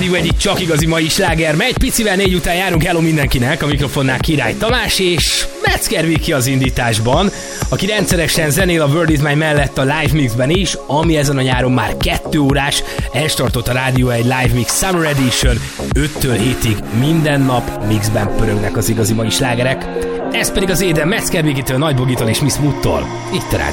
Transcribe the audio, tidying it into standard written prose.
Rádió egyik csak igazi mai sláger megy. Picivel 4 után járunk, hello mindenkinek, a mikrofonnál Király Tamás és Metzger Viki az indításban, aki rendszeresen zenél a World Is Mine mellett a Live Mixben is, ami ezen a nyáron már 2 órás. Elstartott a Rádió egy Live Mix Summer Edition, 5-től 7-ig minden nap mixben pörögnek az igazi mai slágerek. Ez pedig az Éden Metzger Vikitől, Nagy Bogitól és Miss Muttól. Itt a Rádió.